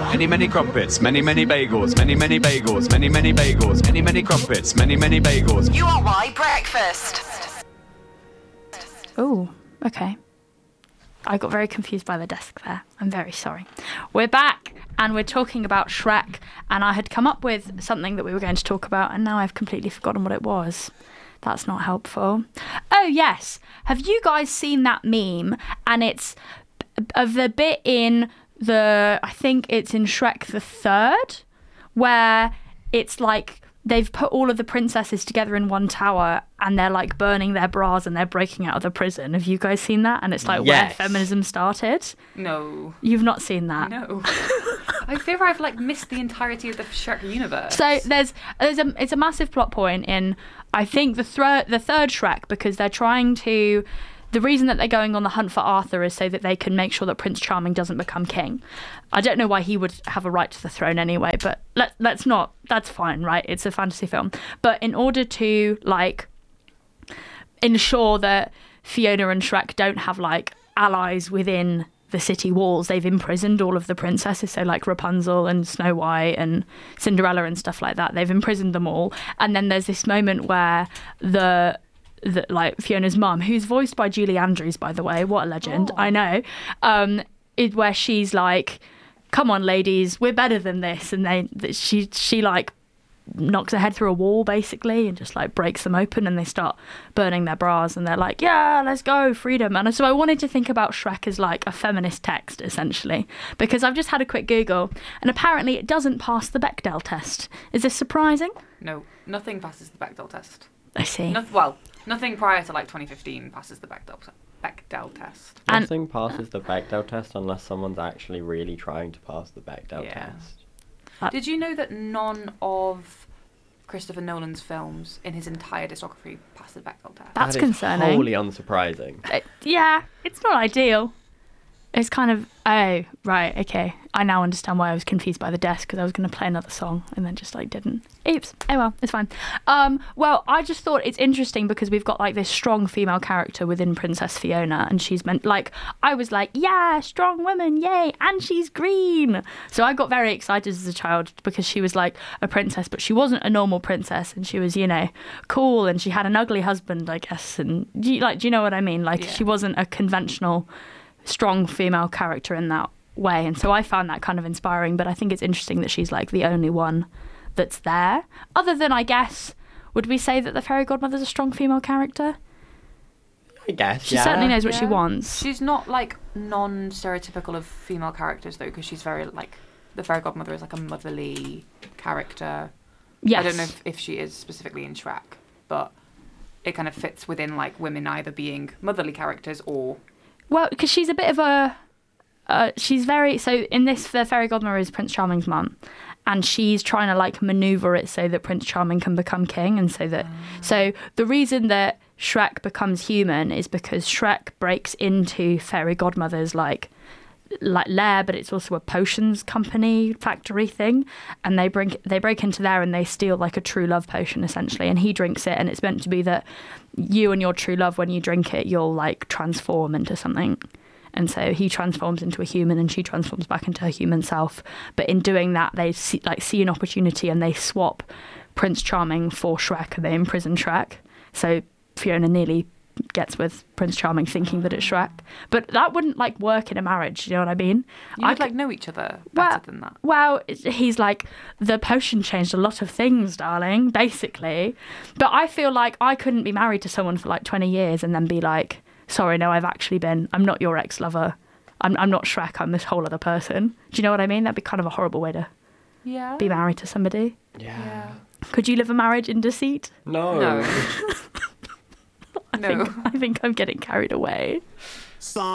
many crumpets, many bagels, many bagels, many bagels, many crumpets, many bagels. URY breakfast. Oh, okay. I got very confused by the desk there. I'm very sorry. We're back and we're talking about Shrek, and I had come up with something that we were going to talk about and now I've completely forgotten what it was. That's not helpful. Oh, yes. Have you guys seen that meme? And it's of the bit in I think it's in Shrek the Third, where it's like they've put all of the princesses together in one tower and they're like burning their bras and they're breaking out of the prison. Have you guys seen that? And it's like where feminism started. No. You've not seen that? No. I fear I've like missed the entirety of the Shrek universe. So it's a massive plot point in, I think, the third Shrek, because they're trying to... The reason that they're going on the hunt for Arthur is so that they can make sure that Prince Charming doesn't become king. I don't know why he would have a right to the throne anyway, but let's not. That's fine, right? It's a fantasy film. But in order to, like, ensure that Fiona and Shrek don't have, like, allies within the city walls, they've imprisoned all of the princesses, so like Rapunzel and Snow White and Cinderella and stuff like that. They've imprisoned them all. And then there's this moment where like Fiona's mum, who's voiced by Julie Andrews, by the way, what a legend, I know, where she's like, come on ladies, we're better than this, and she like knocks her head through a wall basically and just like breaks them open and they start burning their bras and they're like, yeah, let's go, freedom. And so I wanted to think about Shrek as like a feminist text essentially, because I've just had a quick Google and apparently it doesn't pass the Bechdel test. Is this surprising? No, nothing passes the Bechdel test. I see. Nothing prior to like 2015 passes the Bechdel test. Nothing passes the Bechdel test unless someone's actually really trying to pass the Bechdel test. Did you know that none of Christopher Nolan's films in his entire discography pass the Bechdel test? That's that is concerning. Wholly unsurprising. Yeah, it's not ideal. It's kind of, oh, right, okay. I now understand why I was confused by the desk, because I was going to play another song and then just like didn't. Oops. Oh well, it's fine. Well, I just thought it's interesting because we've got like this strong female character within Princess Fiona, and she's meant like, I was like, yeah, strong woman, yay, and she's green. So I got very excited as a child because she was like a princess, but she wasn't a normal princess, and she was, you know, cool, and she had an ugly husband, I guess, and do you know what I mean? Like she wasn't a conventional strong female character in that way, and so I found that kind of inspiring. But I think it's interesting that she's like the only one that's there, other than, I guess, would we say that the fairy godmother's a strong female character? I guess she certainly knows what she wants. She's not like non-stereotypical of female characters though, because she's very like, the fairy godmother is like a motherly character. Yes. I don't know if she is specifically in Shrek, but it kind of fits within like women either being motherly characters or... Well, because she's a bit of a... she's very... So in this, the fairy godmother is Prince Charming's mum, and she's trying to like maneuver it so that Prince Charming can become king, and so that... So the reason that Shrek becomes human is because Shrek breaks into fairy godmother's like lair, but it's also a potions company factory thing, and they break into there and they steal like a true love potion essentially, and he drinks it, and it's meant to be that you and your true love, when you drink it, you'll like transform into something. And so he transforms into a human and she transforms back into her human self, but in doing that they see an opportunity and they swap Prince Charming for Shrek, and they imprison Shrek. So Fiona nearly gets with Prince Charming thinking that it's Shrek, but that wouldn't like work in a marriage, you know what I mean? I'd like know each other better than that. Well, he's like, the potion changed a lot of things, darling, basically. But I feel like I couldn't be married to someone for like 20 years and then be like, sorry, no, I'm not your ex-lover, I'm not Shrek, I'm this whole other person. Do you know what I mean? That'd be kind of a horrible way to be married to somebody. Yeah. Could you live a marriage in deceit? No. I think I'm getting carried away.